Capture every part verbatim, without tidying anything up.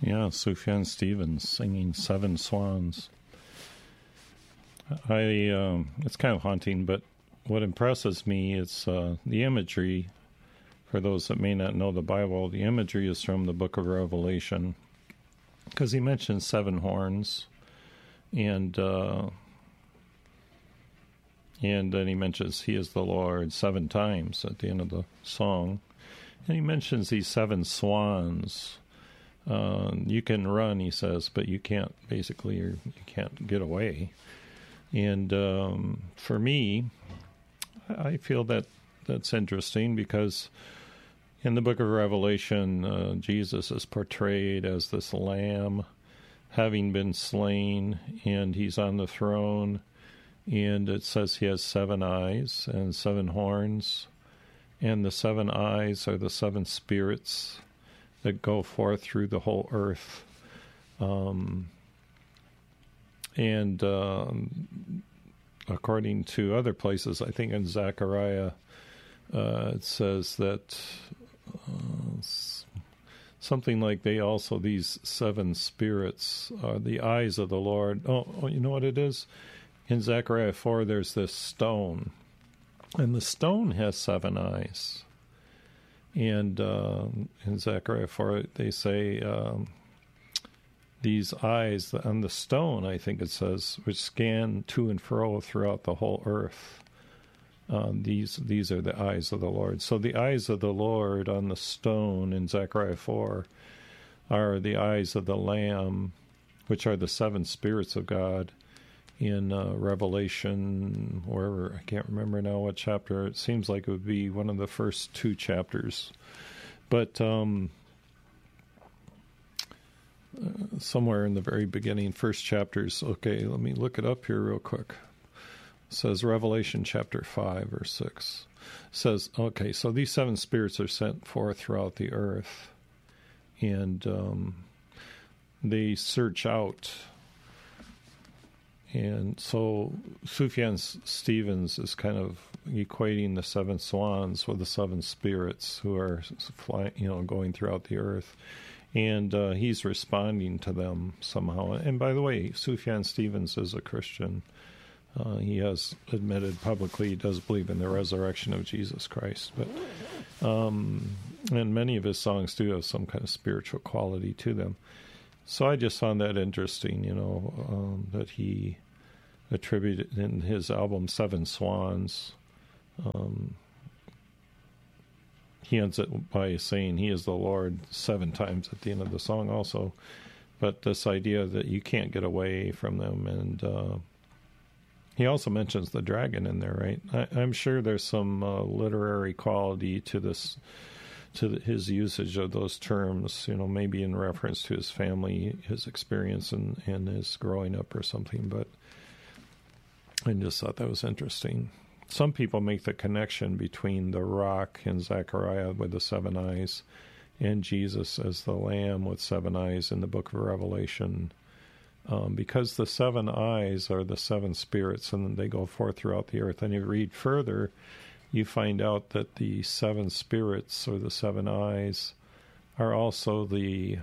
Yeah, Sufjan Stevens singing Seven Swans. I um, it's kind of haunting, but what impresses me is uh, the imagery. For those that may not know the Bible, the imagery is from the book of Revelation, because he mentions seven horns, and uh, and then he mentions he is the Lord seven times at the end of the song, and he mentions these seven swans. Uh, you can run, he says, but you can't, basically, you can't get away. And um, for me, I feel that that's interesting because in the book of Revelation, uh, Jesus is portrayed as this lamb having been slain, and he's on the throne, and it says he has seven eyes and seven horns, and the seven eyes are the seven spirits that go forth through the whole earth. Um, and um, according to other places, I think in Zechariah, uh, it says that uh, something like they also, these seven spirits are the eyes of the Lord. Oh, oh, you know what it is? In Zechariah four, there's this stone, and the stone has seven eyes. And uh, in Zechariah four, they say um, these eyes on the stone, I think it says, which scan to and fro throughout the whole earth. Um, these these are the eyes of the Lord. So the eyes of the Lord on the stone in Zechariah four are the eyes of the Lamb, which are the seven spirits of God. In uh, Revelation, wherever, I can't remember now what chapter, it seems like it would be one of the first two chapters. But um, uh, somewhere in the very beginning, first chapters, okay, let me look it up here real quick. It says Revelation chapter five, verse six. It says, okay, so these seven spirits are sent forth throughout the earth, and um, they search out. And so Sufjan Stevens is kind of equating the seven swans with the seven spirits who are flying, you know, going throughout the earth. And uh, he's responding to them somehow. And by the way, Sufjan Stevens is a Christian. Uh, he has admitted publicly he does believe in the resurrection of Jesus Christ. But um, and many of his songs do have some kind of spiritual quality to them. So I just found that interesting, you know, um, that he attributed in his album Seven Swans. Um, he ends it by saying he is the Lord seven times at the end of the song also. But this idea that you can't get away from them. And uh, he also mentions the dragon in there, right? I, I'm sure there's some uh, literary quality to this, to the, his usage of those terms, you know, maybe in reference to his family, his experience, and, and his growing up or something. But I just thought that was interesting. Some people make the connection between the rock in Zechariah with the seven eyes and Jesus as the Lamb with seven eyes in the book of Revelation, um, because the seven eyes are the seven spirits, and they go forth throughout the earth. And you read further, you find out that the seven spirits, or the seven eyes, are also the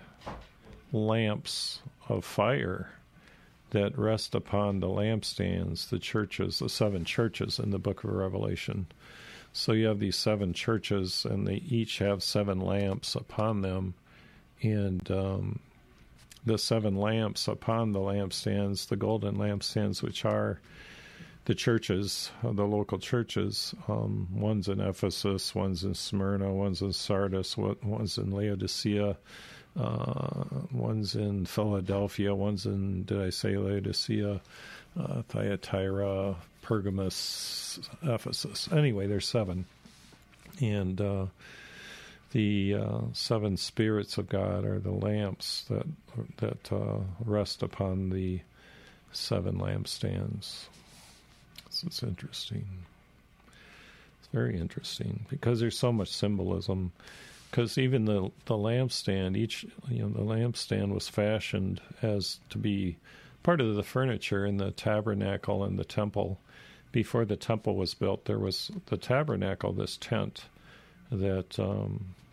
lamps of fire that rest upon the lampstands, the churches, the seven churches in the book of Revelation. So you have these seven churches, and they each have seven lamps upon them, and um, the seven lamps upon the lampstands, the golden lampstands, which are the churches, the local churches, um, one's in Ephesus, one's in Smyrna, one's in Sardis, one's in Laodicea, uh, one's in Philadelphia, one's in, did I say Laodicea, uh, Thyatira, Pergamus, Ephesus. Anyway, there's seven. And uh, the uh, seven spirits of God are the lamps that, that uh, rest upon the seven lampstands. It's interesting. It's very interesting because there's so much symbolism. Because even the the lampstand, each you know the lampstand was fashioned as to be part of the furniture in the tabernacle and the temple. Before the temple was built, there was the tabernacle, this tent that um,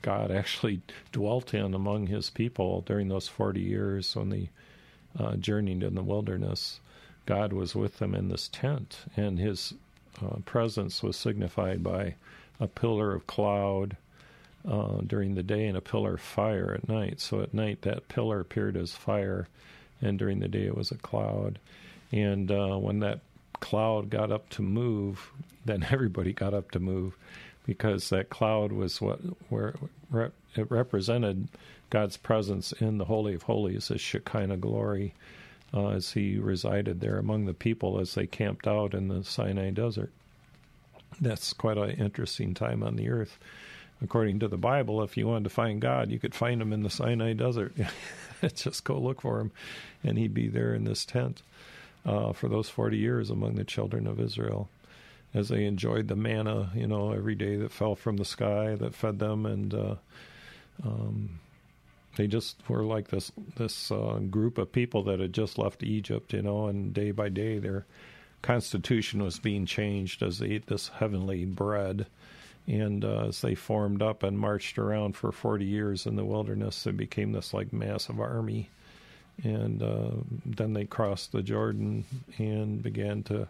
God actually dwelt in among his people during those forty years when they uh, journeyed in the wilderness. God was with them in this tent, and his uh, presence was signified by a pillar of cloud uh, during the day and a pillar of fire at night. So at night that pillar appeared as fire, and during the day it was a cloud. And uh, when that cloud got up to move, then everybody got up to move, because that cloud was what where it represented God's presence in the Holy of Holies, his Shekinah glory, uh, as he resided there among the people as they camped out in the Sinai desert. That's quite an interesting time on the earth. According to the Bible, if you wanted to find God, you could find him in the Sinai desert. Just go look for him, and he'd be there in this tent uh, for those forty years among the children of Israel, as they enjoyed the manna, you know, every day that fell from the sky that fed them. And uh, um, they just were like this this uh, group of people that had just left Egypt, you know, and day by day their constitution was being changed as they ate this heavenly bread. And uh, as they formed up and marched around for forty years in the wilderness, they became this like massive army. And uh, then they crossed the Jordan and began to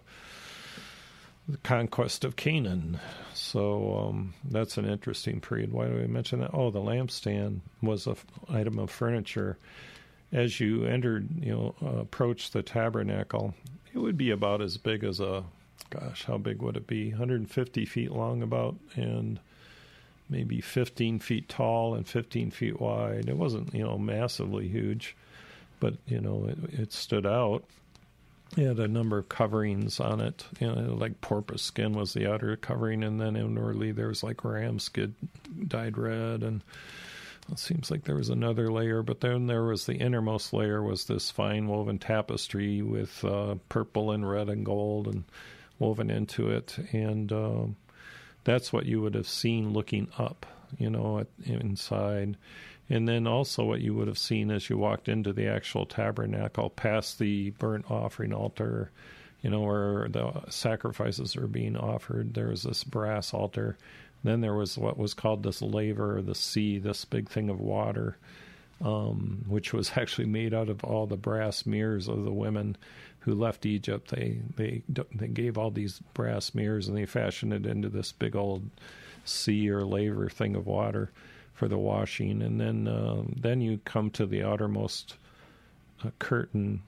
the conquest of Canaan. So um, that's an interesting period. Why do I mention that? Oh, the lampstand was an f- item of furniture. As you entered, you know, uh, approached the tabernacle, it would be about as big as a, gosh, how big would it be? one hundred fifty feet long about, and maybe fifteen feet tall and fifteen feet wide. It wasn't, you know, massively huge, but, you know, it, it stood out. It had a number of coverings on it. You know, like porpoise skin was the outer covering, and then inwardly there was like ram skin dyed red, and it seems like there was another layer, but then there was the innermost layer was this fine woven tapestry with uh, purple and red and gold and woven into it, and um, that's what you would have seen looking up, you know, at, inside. And then also what you would have seen as you walked into the actual tabernacle, past the burnt offering altar, you know, where the sacrifices are being offered, there was this brass altar. Then there was what was called this laver, the sea, this big thing of water, um, which was actually made out of all the brass mirrors of the women who left Egypt. They they they gave all these brass mirrors, and they fashioned it into this big old sea or laver thing of water for the washing. And then um, then you come to the outermost uh, curtain,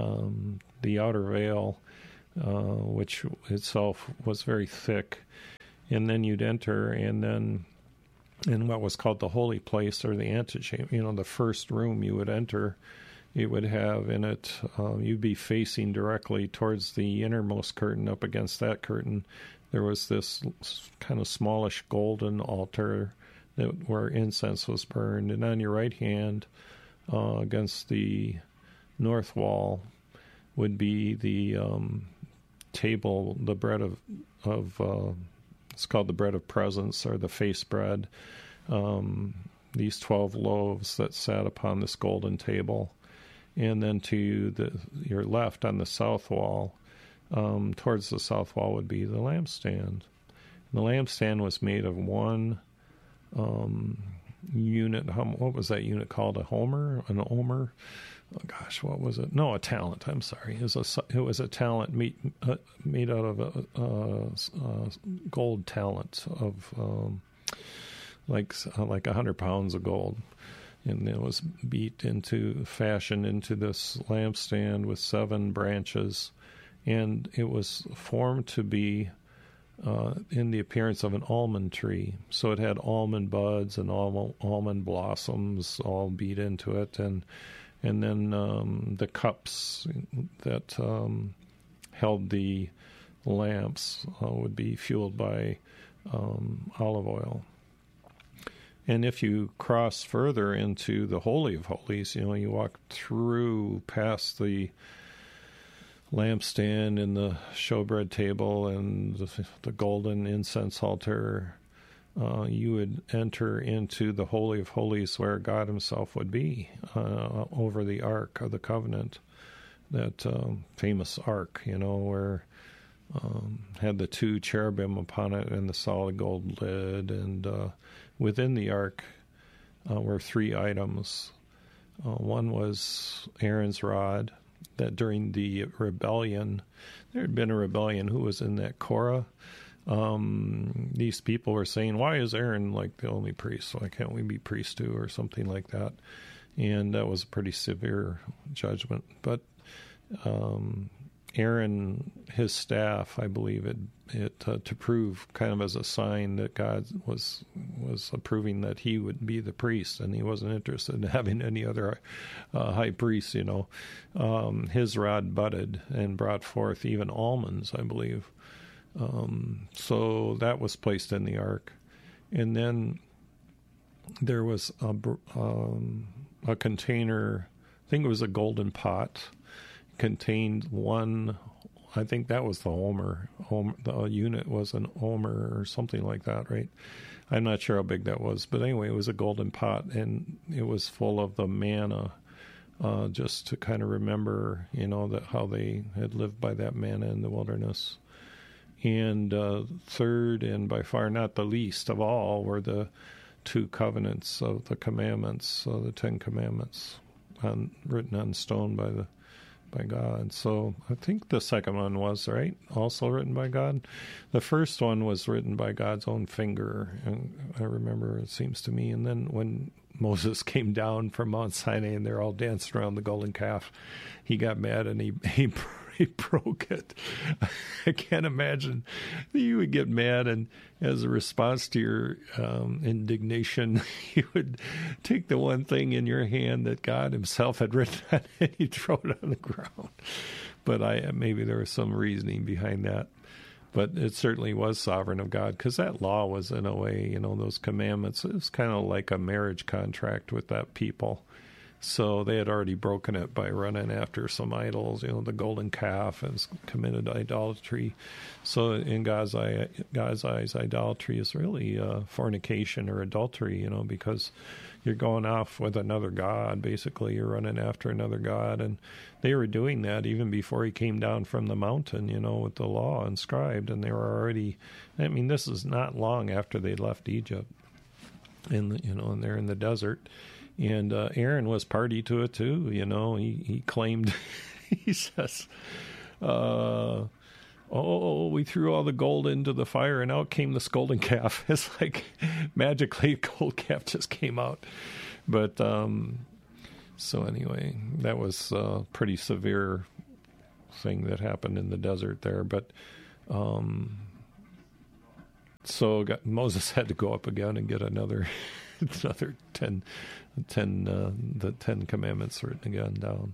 um, the outer veil, uh, which itself was very thick. And then you'd enter, and then in what was called the holy place, or the antechamber, you know, the first room you would enter, you would have in it, um, you'd be facing directly towards the innermost curtain. Up against that curtain, there was this kind of smallish golden altar that, where incense was burned. And on your right hand, uh, against the north wall, would be the um, table, the bread of, of uh, it's called the bread of presence, or the face bread. Um, these twelve loaves that sat upon this golden table. And then to the your left on the south wall, um, towards the south wall would be the lampstand. And the lampstand was made of one um, unit. What was that unit called? A homer? An omer? Oh gosh, what was it? No, a talent. I'm sorry. It was a, it was a talent made, uh, made out of a, a, a gold talent of um, like uh, like a hundred pounds of gold, and it was beat into fashioned into this lampstand with seven branches, and it was formed to be uh, in the appearance of an almond tree. So it had almond buds and almond almond blossoms all beat into it, and. And then um, the cups that um, held the lamps uh, would be fueled by um, olive oil. And if you cross further into the Holy of Holies, you know, you walk through past the lampstand and the showbread table and the, the golden incense altar, Uh, you would enter into the Holy of Holies, where God himself would be, uh, over the Ark of the Covenant, that um, famous Ark, you know, where um, had the two cherubim upon it and the solid gold lid. And uh, within the Ark, uh, were three items. Uh, one was Aaron's rod, that during the rebellion, there had been a rebellion. Who was in that? Korah. Um, these people were saying, why is Aaron like the only priest? Why can't we be priests too, or something like that? And that was a pretty severe judgment. But um, Aaron, his staff, I believe, it, it uh, to prove kind of as a sign that God was was approving that he would be the priest, and he wasn't interested in having any other uh, high priest, you know. Um, his rod budded and brought forth even almonds, I believe. Um, so that was placed in the ark. And then there was a, um, a container, I think it was a golden pot, contained one, I think that was the Omer. Omer the unit was an Omer or something like that, right? I'm not sure how big that was. But anyway, it was a golden pot, and it was full of the manna, uh, just to kind of remember, you know, that how they had lived by that manna in the wilderness. And uh, third, and by far not the least of all, were the two covenants of the commandments, uh, the Ten Commandments, on, written on stone by the by God. So I think the second one was, right, also written by God. The first one was written by God's own finger, and I remember, it seems to me. And then when Moses came down from Mount Sinai and they're all dancing around the golden calf, he got mad and he he. He broke it. I can't imagine that you would get mad, and as a response to your um, indignation, you would take the one thing in your hand that God himself had written on and you'd throw it on the ground. But I maybe there was some reasoning behind that. But it certainly was sovereign of God, because that law was, in a way, you know, those commandments, it was kind of like a marriage contract with that people. So they had already broken it by running after some idols, you know, the golden calf, and committed idolatry. So in God's, eye, God's eyes, idolatry is really uh, fornication or adultery, you know, because you're going off with another god, basically. You're running after another god. And they were doing that even before he came down from the mountain, you know, with the law inscribed. And they were already, I mean, this is not long after they left Egypt, in, you know, and they're in the desert. And uh, Aaron was party to it too, you know. He he claimed, he says, uh, "Oh, we threw all the gold into the fire, and out came this golden calf." It's like magically, a gold calf just came out. But um, so anyway, that was a pretty severe thing that happened in the desert there. But um, so got, Moses had to go up again and get another. Another ten, ten, uh, the Ten Commandments written again down.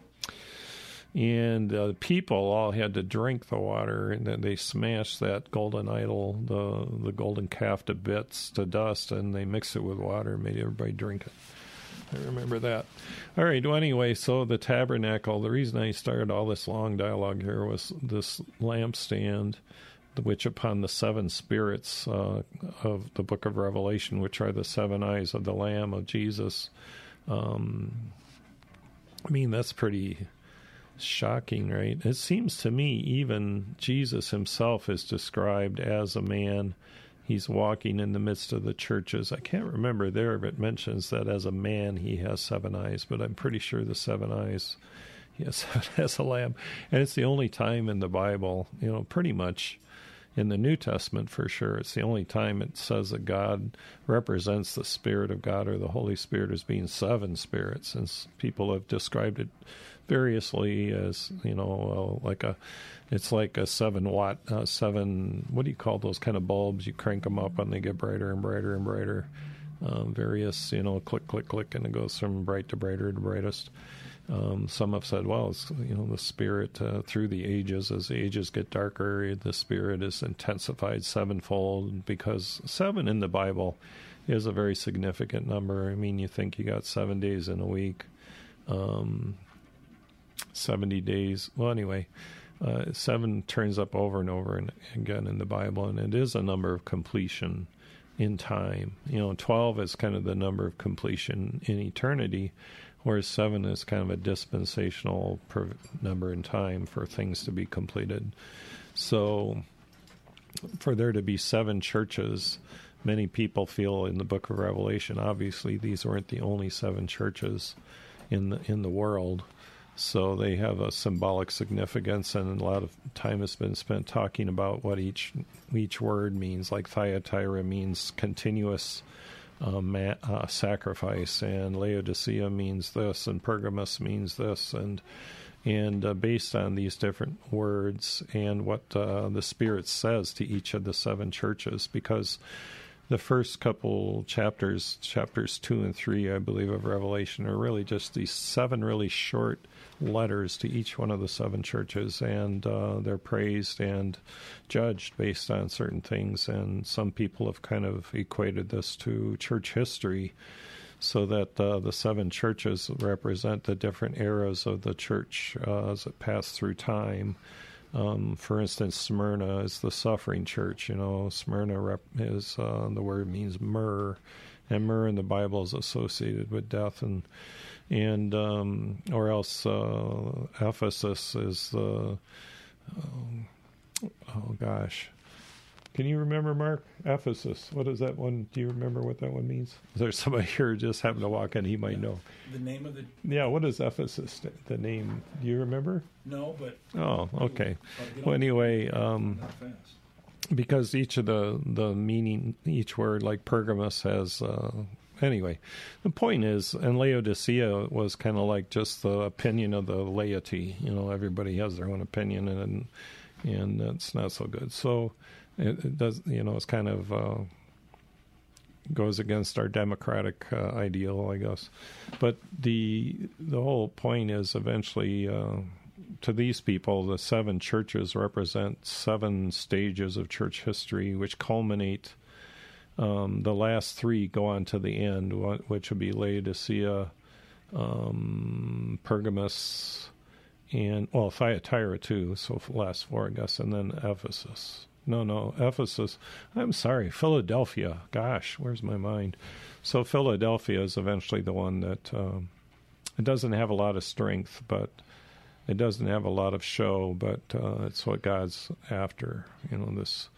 And uh, people all had to drink the water, and then they smashed that golden idol, the the golden calf, to bits, to dust, and they mixed it with water and made everybody drink it. I remember that. All right, well, anyway, so the tabernacle, the reason I started all this long dialogue here was this lampstand, which upon the seven spirits uh, of the book of Revelation, which are the seven eyes of the Lamb of Jesus. Um, I mean, that's pretty shocking, right? It seems to me even Jesus himself is described as a man. He's walking in the midst of the churches. I can't remember there if it mentions that as a man he has seven eyes, but I'm pretty sure the seven eyes he has as a lamb. And it's the only time in the Bible, you know, pretty much in the New Testament for sure, it's the only time it says that God represents the Spirit of God or the Holy Spirit as being seven spirits, since people have described it variously as, you know, uh, like a, it's like a seven watt, uh, seven, what do you call those kind of bulbs? You crank them up and they get brighter and brighter and brighter. Um, various, you know, click, click, click, and it goes from bright to brighter to brightest. Um, some have said, well, it's, you know, the Spirit uh, through the ages, as the ages get darker, the Spirit is intensified sevenfold, because seven in the Bible is a very significant number. I mean, you think you got seven days in a week, um, seventy days. Well, anyway, uh, seven turns up over and over and again in the Bible, and it is a number of completion in time. You know, twelve is kind of the number of completion in eternity, whereas seven is kind of a dispensational per number in time for things to be completed. So for there to be seven churches many people feel in the book of Revelation, obviously these weren't the only seven churches in the, in the world. So they have a symbolic significance, and a lot of time has been spent talking about what each each word means. Like Thyatira means continuous uh, ma- uh, sacrifice, and Laodicea means this, and Pergamos means this, and and uh, based on these different words and what uh, the Spirit says to each of the seven churches, because the first couple chapters, chapters two and three, I believe, of Revelation, are really just these seven really short letters to each one of the seven churches, and uh, they're praised and judged based on certain things. And some people have kind of equated this to church history, so that uh, the seven churches represent the different eras of the church uh, as it passed through time. Um, for instance, Smyrna is the suffering church. You know, Smyrna rep- is uh, the word means myrrh, and myrrh in the Bible is associated with death, and and um, or else uh, Ephesus is the um, oh gosh, can you remember, Mark? Ephesus. What is that one? Do you remember what that one means? Is there somebody here who just happened to walk in? He might know. The name of the... Yeah, what is Ephesus? The name, do you remember? No, but... Oh, okay. Well, anyway, um, because each of the, the meaning, each word, like Pergamos has... Uh, anyway, the point is, and Laodicea was kind of like just the opinion of the laity. You know, everybody has their own opinion, and and it's not so good. So... It, it does, you know, it's kind of uh, goes against our democratic uh, ideal, I guess. But the the whole point is eventually, uh, to these people, the seven churches represent seven stages of church history, which culminate. Um, the last three go on to the end, which would be Laodicea, um, Pergamos, and well, Thyatira too. So last four, I guess, and then Ephesus. No, no, Ephesus. I'm sorry, Philadelphia. Gosh, where's my mind? So Philadelphia is eventually the one that um, it doesn't have a lot of strength, but it doesn't have a lot of show, but uh, it's what God's after. You know, this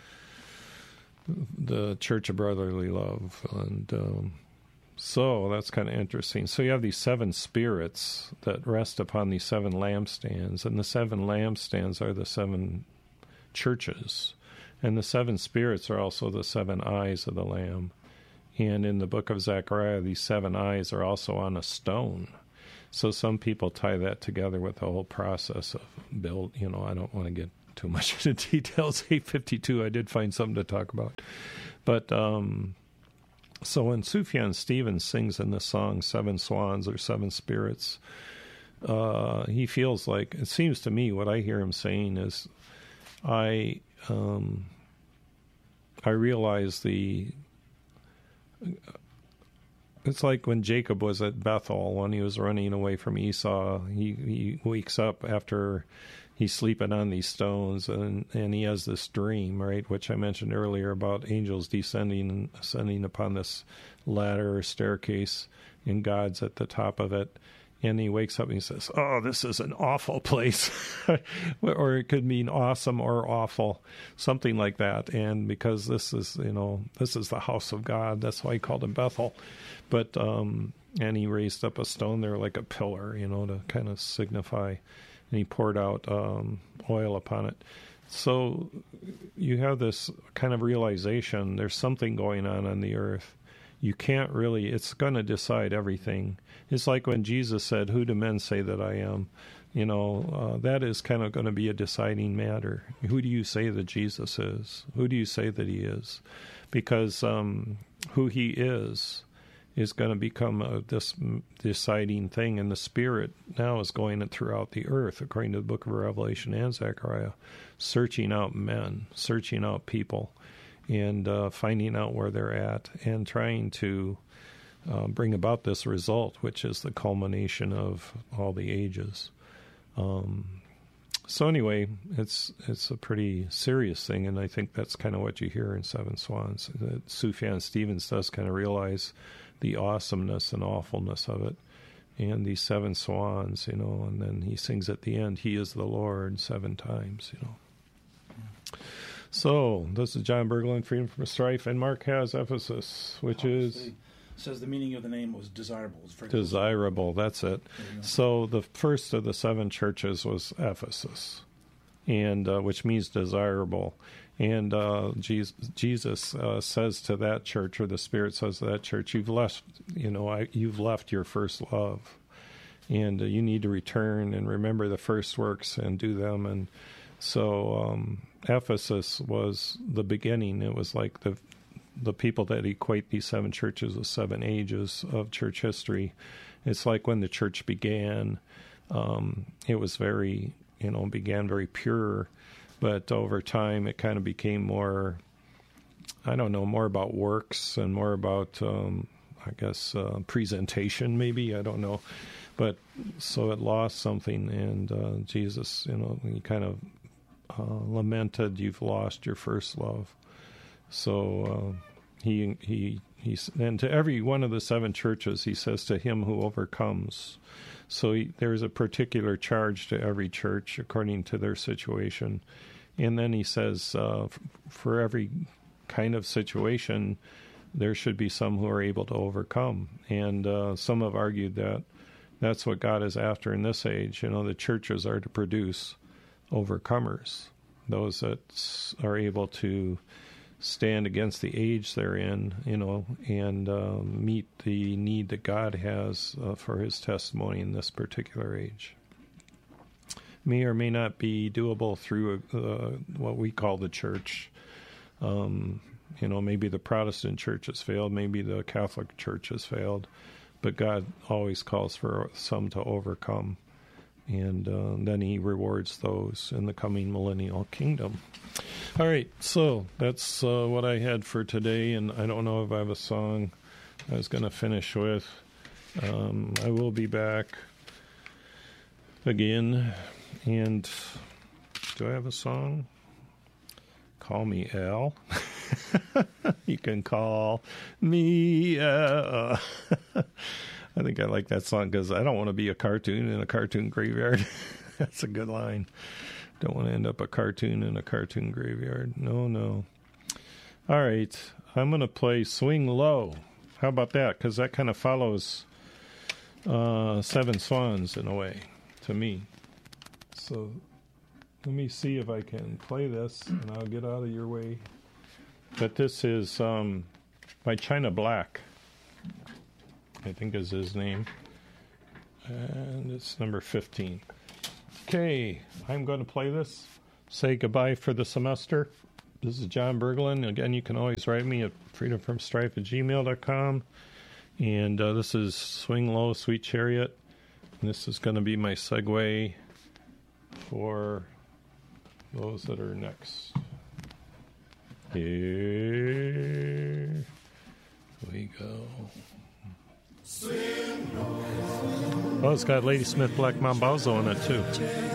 the Church of Brotherly Love, and um, so that's kind of interesting. So you have these seven spirits that rest upon these seven lampstands, and the seven lampstands are the seven churches, and the seven spirits are also the seven eyes of the Lamb. And in the book of Zechariah, these seven eyes are also on a stone. So some people tie that together with the whole process of build. You know, I don't want to get too much into details. eight fifty-two, I did find something to talk about. But um, so when Sufjan Stevens sings in the song Seven Swans or Seven Spirits, uh, he feels like, it seems to me what I hear him saying is, I um, I realize the it's like when Jacob was at Bethel when he was running away from Esau. He he wakes up after he's sleeping on these stones, and, and he has this dream, right, which I mentioned earlier about angels descending and ascending upon this ladder or staircase, and God's at the top of it. And he wakes up and he says, oh, this is an awful place. Or it could mean awesome or awful, something like that. And because this is, you know, this is the house of God, that's why he called it Bethel. But, um, and he raised up a stone there like a pillar, you know, to kind of signify, and he poured out um, oil upon it. So you have this kind of realization, there's something going on on the earth. You can't really, it's going to decide everything. It's like when Jesus said, who do men say that I am? You know, uh, that is kind of going to be a deciding matter. Who do you say that Jesus is? Who do you say that he is? Because um, who he is is going to become a, this deciding thing, and the Spirit now is going throughout the earth, according to the book of Revelation and Zechariah, searching out men, searching out people, and uh, finding out where they're at, and trying to uh, bring about this result, which is the culmination of all the ages. Um, so anyway, it's it's a pretty serious thing, and I think that's kind of what you hear in Seven Swans. That Sufjan Stevens does kind of realize the awesomeness and awfulness of it, and these seven swans, you know, and then he sings at the end, he is the Lord, seven times, you know. So, this is John Berglund, Freedom from Strife, and Mark has Ephesus, which Obviously, is... says the meaning of the name was desirable. It's very Desirable, that's it. So, the first of the seven churches was Ephesus, and uh, which means desirable. And uh, Jesus, Jesus uh, says to that church, or the Spirit says to that church, you've left, you know, I, you've left your first love, and uh, you need to return and remember the first works and do them. And so um, Ephesus was the beginning. It was like the the people that equate these seven churches with seven ages of church history. It's like when the church began, um, it was very, you know, began very pure. But over time, it kind of became more, I don't know, more about works and more about, um, I guess, uh, presentation, maybe. I don't know. But so it lost something. And uh, Jesus, you know, he kind of uh, lamented, you've lost your first love. So uh, he, he, he, and to every one of the seven churches, he says, to him who overcomes. So he, there's a particular charge to every church according to their situation. And then he says, uh, f- for every kind of situation, there should be some who are able to overcome. And uh, some have argued that that's what God is after in this age. You know, the churches are to produce overcomers, those that are able to stand against the age they're in, you know, and uh, meet the need that God has uh, for his testimony in this particular age. May or may not be doable through uh, what we call the church. Um, you know, maybe the Protestant church has failed, maybe the Catholic church has failed, but God always calls for some to overcome. And uh, then he rewards those in the coming millennial kingdom. All right, so that's uh, what I had for today, and I don't know if I have a song I was going to finish with. Um, I will be back again, and do I have a song? Call me Al. You can call me Al. I think I like that song because I don't want to be a cartoon in a cartoon graveyard. That's a good line. Don't want to end up a cartoon in a cartoon graveyard. No, no. All right. I'm going to play Swing Low. How about that? Because that kind of follows uh, Seven Swans in a way, to me. So let me see if I can play this, and I'll get out of your way. But this is um, by China Black, I think is his name. And it's number fifteen. Okay, I'm going to play this. Say goodbye for the semester. This is John Berglund. Again, you can always write me at freedomfromstrife at gmail dot com. And uh, this is Swing Low, Sweet Chariot. And this is going to be my segue for those that are next. Here we go. Oh, it's got Ladysmith Black Mambazo in it, too.